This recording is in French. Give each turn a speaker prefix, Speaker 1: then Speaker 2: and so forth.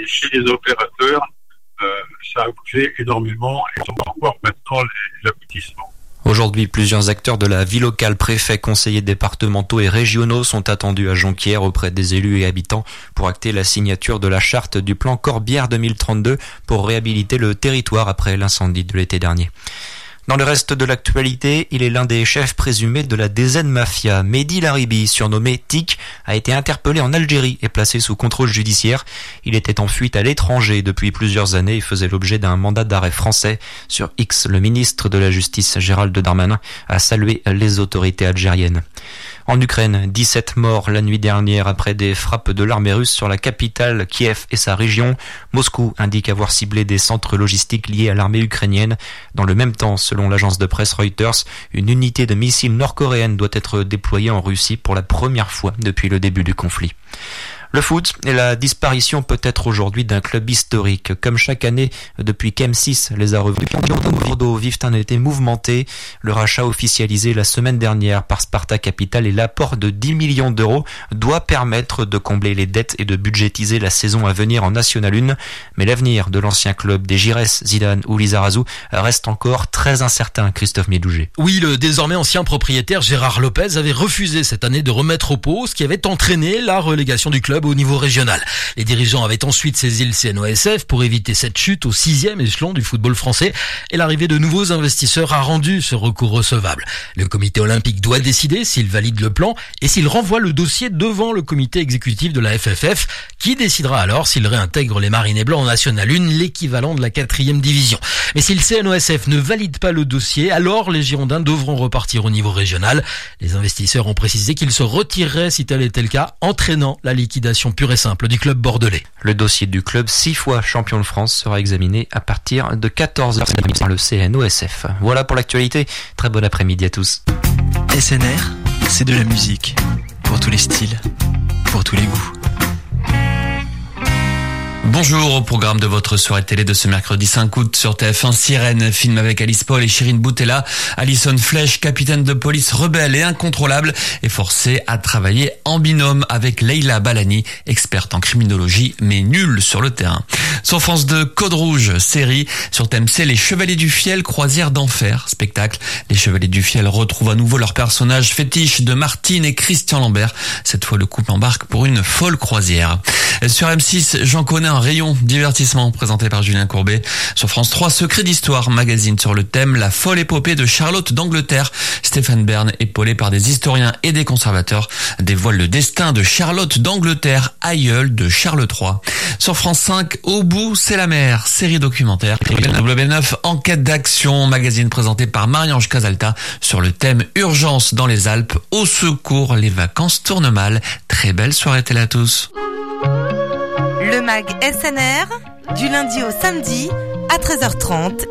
Speaker 1: chez les opérateurs, ça a bougé énormément et on va voir maintenant les aboutissements.
Speaker 2: Aujourd'hui, plusieurs acteurs de la vie locale, préfets, conseillers départementaux et régionaux sont attendus à Jonquière auprès des élus et habitants pour acter la signature de la charte du plan Corbière 2032 pour réhabiliter le territoire après l'incendie de l'été dernier. Dans le reste de l'actualité, il est l'un des chefs présumés de la DZ Mafia. Mehdi Laribi, surnommé Tic, a été interpellé en Algérie et placé sous contrôle judiciaire. Il était en fuite à l'étranger depuis plusieurs années et faisait l'objet d'un mandat d'arrêt français. Sur X, le ministre de la Justice, Gérald Darmanin, a salué les autorités algériennes. En Ukraine, 17 morts la nuit dernière après des frappes de l'armée russe sur la capitale, Kiev et sa région. Moscou indique avoir ciblé des centres logistiques liés à l'armée ukrainienne. Dans le même temps, selon l'agence de presse Reuters, une unité de missiles nord-coréenne doit être déployée en Russie pour la première fois depuis le début du conflit. Le foot et la disparition peut-être aujourd'hui d'un club historique. Comme chaque année, depuis qu'M6 les a revus, Bordeaux vivent un été mouvementé. Le rachat officialisé la semaine dernière par Sparta Capital et l'apport de 10 millions d'euros doit permettre de combler les dettes et de budgétiser la saison à venir en National 1. Mais l'avenir de l'ancien club des Giresse, Zidane ou Lizarazu reste encore très incertain, Christophe Médouget.
Speaker 3: Oui, le désormais ancien propriétaire Gérard Lopez avait refusé cette année de remettre au pot, ce qui avait entraîné la relégation du club au niveau régional. Les dirigeants avaient ensuite saisi le CNOSF pour éviter cette chute au 6e échelon du football français et l'arrivée de nouveaux investisseurs a rendu ce recours recevable. Le comité olympique doit décider s'il valide le plan et s'il renvoie le dossier devant le comité exécutif de la FFF qui décidera alors s'il réintègre les Marinés Blancs en National 1, l'équivalent de la 4e division. Mais si le CNOSF ne valide pas le dossier, alors les Girondins devront repartir au niveau régional. Les investisseurs ont précisé qu'ils se retireraient si tel était le cas, entraînant la liquidation pure et simple du club bordelais.
Speaker 2: Le dossier du club 6 fois champion de France sera examiné à partir de 14h par le CNOSF. Voilà pour l'actualité. Très bon après-midi à tous.
Speaker 4: SNR, c'est de la musique. Pour tous les styles, pour tous les goûts.
Speaker 5: Bonjour, au programme de votre soirée télé de ce mercredi 5 août sur TF1, Sirène, film avec Alice Paul et Chirine Boutella. Alison Flech, capitaine de police rebelle et incontrôlable, est forcée à travailler en binôme avec Leila Balani, experte en criminologie mais nulle sur le terrain. Sur France 2, Code Rouge, série. Sur TMC, Les Chevaliers du Fiel, croisière d'enfer, spectacle. Les Chevaliers du Fiel retrouvent à nouveau leur personnage fétiche de Martine et Christian Lambert. Cette fois, le couple embarque pour une folle croisière. Sur M6, J'en connais un rayon divertissement présenté par Julien Courbet. Sur France 3, Secret d'Histoire, magazine sur le thème La folle épopée de Charlotte d'Angleterre. Stéphane Bern, épaulé par des historiens et des conservateurs, dévoile le destin de Charlotte d'Angleterre, aïeule de Charles III. Sur France 5, Au bout, c'est la mer, série documentaire. W9, Enquête d'action, magazine présenté par Marie-Ange Casalta sur le thème Urgence dans les Alpes. Au secours, les vacances tournent mal. Très belle soirée télé à tous.
Speaker 6: Le MAG SNR, du lundi au samedi à 13h30